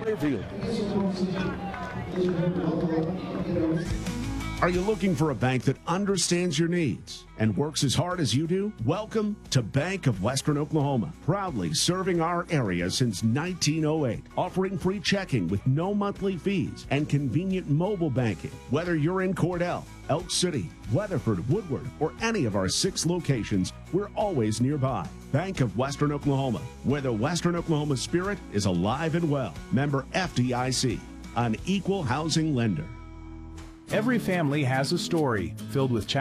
Playfield. Are you looking for a bank that understands your needs and works as hard as you do? Welcome to Bank of Western Oklahoma, proudly serving our area since 1908, offering free checking with no monthly fees and convenient mobile banking. Whether you're in Cordell, Elk City, Weatherford, Woodward, or any of our 6 locations, we're always nearby. Bank of Western Oklahoma, where the Western Oklahoma spirit is alive and well. Member FDIC, an equal housing lender. Every family has a story filled with challenges.